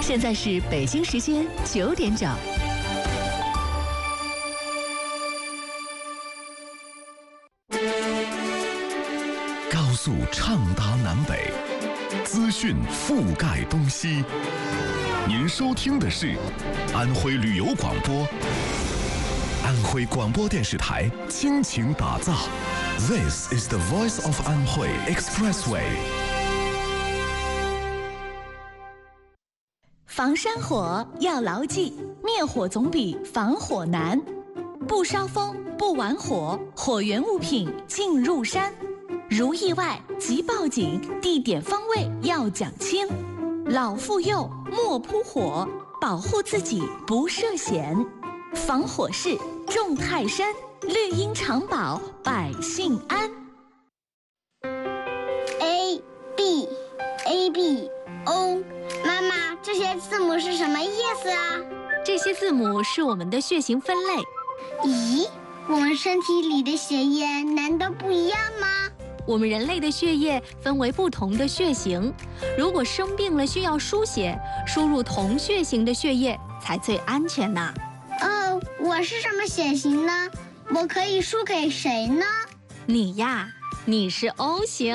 现在是北京时间9点整。 高速畅达南北，资讯覆盖东西。您收听的是安徽旅游广播，安徽广播电视台倾情打造。This is the voice of Anhui Expressway。 防山火要牢记，灭火总比防火难。不烧风，不玩火，火源物品进入山。如意外即报警，地点方位要讲清。老妇幼莫扑火，保护自己不涉险。防火势重泰山，绿荫长保百姓安。 A B A B O， 妈妈，这些字母是什么意思啊？ 这些字母是我们的血型分类。 咦，我们身体里的血液难道不一样吗？ 我们人类的血液分为不同的血型，如果生病了需要输血，输入同血型的血液才最安全呢。 哦，我是什么血型呢？我可以输给谁呢？ 你呀，你是 O 型。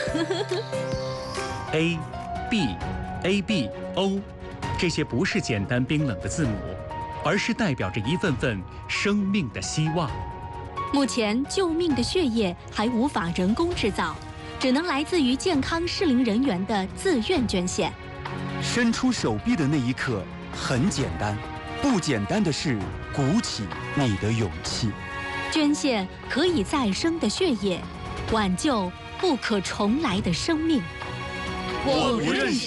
A B A B O， 这些不是简单冰冷的字母，而是代表着一份份生命的希望。 目前救命的血液还无法人工制造，只能来自于健康适龄人员的自愿捐献。 伸出手臂的那一刻很简单，不简单的是鼓起你的勇气。 捐献可以再生的血液，挽救不可重来的生命。 我不认识